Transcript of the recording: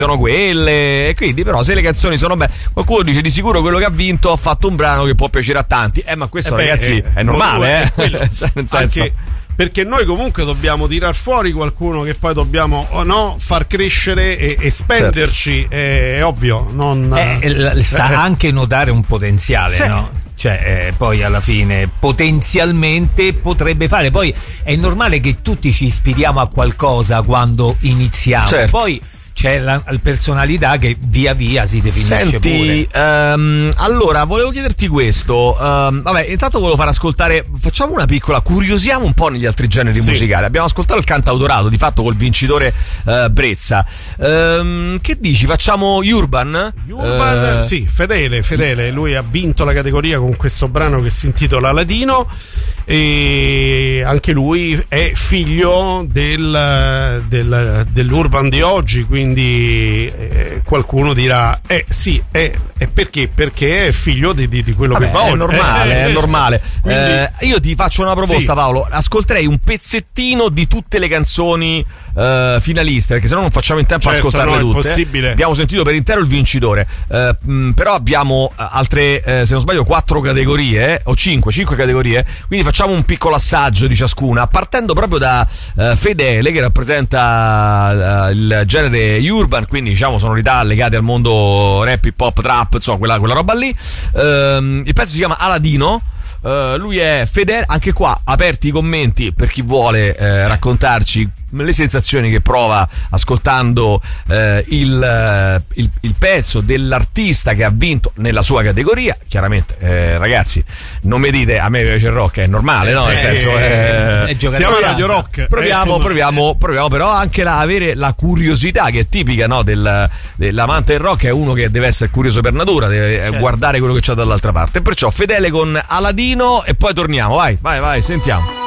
sono quelle, e quindi però se le canzoni sono belle, qualcuno dice di sicuro quello che ha vinto ha fatto un brano che può piacere a tanti, ma questo ragazzi è normale, cioè, nel senso, anche perché noi comunque dobbiamo tirar fuori qualcuno che poi dobbiamo far crescere e spenderci, certo. È ovvio, non sta anche notare un potenziale, sì. No? Cioè, poi alla fine potenzialmente potrebbe fare. Poi è normale che tutti ci ispiriamo a qualcosa quando iniziamo, certo. Poi c'è la personalità che via via si definisce. Senti, pure. Allora volevo chiederti questo, vabbè, intanto volevo far ascoltare, facciamo una piccola, curiosiamo un po' negli altri generi musicali. Abbiamo ascoltato il cantautorato, di fatto col vincitore Brezza. Che dici, facciamo Urban? Sì, Fedele, lui ha vinto la categoria con questo brano che si intitola Ladino, e anche lui è figlio dell'Urban di oggi, quindi qualcuno dirà sì, perché è figlio di quello che va. È normale, è normale. Quindi, io ti faccio una proposta, sì. Paolo, ascolterei un pezzettino di tutte le canzoni finaliste, perché sennò non facciamo in tempo a ascoltarle tutte. È possibile. Abbiamo sentito per intero il vincitore, però abbiamo altre, se non sbaglio, 4 categorie o 5 categorie, quindi facciamo un piccolo assaggio di ciascuna, partendo proprio da Fedele, che rappresenta il genere urban, quindi diciamo sonorità legate al mondo rap, hip hop, trap, insomma quella roba lì. Il pezzo si chiama Aladino. Lui è Fedele, anche qua aperti i commenti per chi vuole raccontarci le sensazioni che prova ascoltando il pezzo dell'artista che ha vinto nella sua categoria. Chiaramente, ragazzi, non mi dite a me piace il rock, è normale, no? Nel senso, siamo Radio Rock. Proviamo però anche avere la curiosità che è tipica, no, dell'amante del rock. È uno che deve essere curioso per natura, deve guardare quello che c'è dall'altra parte. Perciò Fedele con Aladino, e poi torniamo, vai, sentiamo.